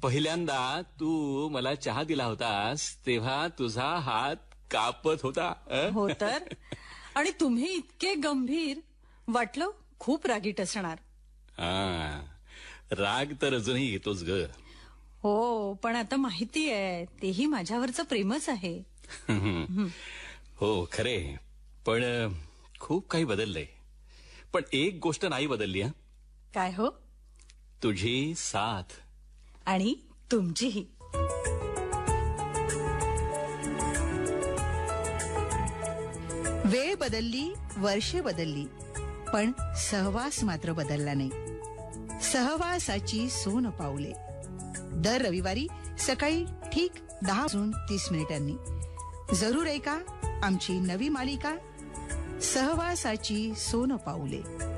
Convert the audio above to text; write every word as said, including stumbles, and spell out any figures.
पहिल्यांदा तू मला चहा दिला होतास तेव्हा तुझा हात कापत होता. अं? हो तर. आणि तुम्ही इतके गंभीर, वाटलं खूप रागीट असणार. हा, राग तर अजूनही येतोच ग. हो, पण आता माहिती आहे तेही माझ्यावरचं प्रेमच आहे. हो खरे, पण खूप काही बदललंय. पण एक गोष्ट नाही बदलली. हा, काय हो? तुझी साथ. आणि तुमचीही. वेळ बदलली, वर्षे बदलली, पण सहवास मात्र बदलला नाही. सहवासाची सोन पाऊले. दर रविवारी सकाळी ठीक दहा वाजून तीस मिनिटांनी जरूर ऐका आमची नवी मालिका सहवासाची सोन पाऊले.